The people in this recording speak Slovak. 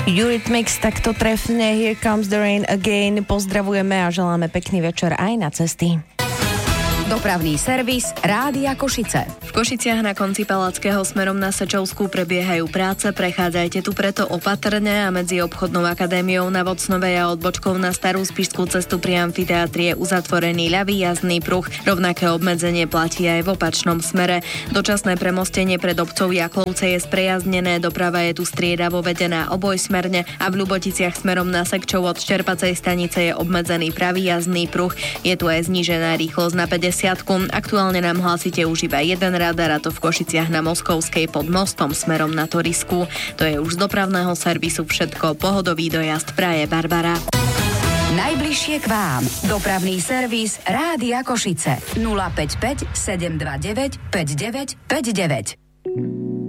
Eurythmics takto trefne Here Comes the Rain Again. Pozdravujeme a želáme pekný večer aj na cesty. Dopravný servis Rádia Košice. V Košiciach na konci Palackého smerom na Sečovskú prebiehajú práce, prechádzajte tu preto opatrne a medzi obchodnou akadémiou na Vocnovej a odbočkou na Starú Spišskú cestu pri amfiteátri je uzatvorený ľavý jazdný pruh. Rovnaké obmedzenie platí aj v opačnom smere. Dočasné premostenie pred obcov Jaklovce je sprejazdnené, doprava je tu striedavo vedená obojsmerne a v Ľuboticiach smerom na Sekčov od Ščerpacej stanice je obmedzený pravý jazdný pruh. Je tu aj znížená rýchlosť na 50. Aktuálne nám hlásite už iba jeden radar, a to v Košiciach na Moskovskej pod mostom smerom na Torisku. To je už z dopravného servisu všetko. Pohodový dojazd praje Barbara. Najbližšie k vám. Dopravný servis Rádia Košice. 055 729 5959.